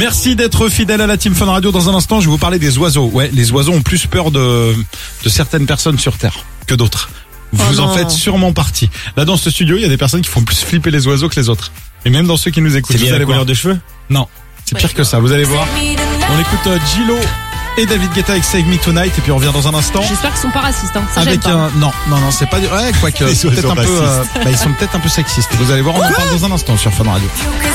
Merci d'être fidèle à la Team Fun Radio. Dans un instant, je vais vous parler des oiseaux. Ouais, les oiseaux ont plus peur de certaines personnes sur Terre que d'autres. Vous en faites sûrement partie. Là, dans ce studio, il y a des personnes qui font plus flipper les oiseaux que les autres. Et même dans ceux qui nous écoutent. C'est lié à la couleur de cheveux? Non, c'est pire que ça. Vous allez voir. On écoute Gillo et David Guetta avec Save Me Tonight. Et puis on revient dans un instant. J'espère qu'ils sont pas racistes. Hein. Ça Avec gêne pas. non, c'est pas. Ouais, quoique. Les Peut-être oiseaux un peu. Ils sont peut-être un peu sexistes. Vous allez voir. On en parle dans un instant sur Fun Radio.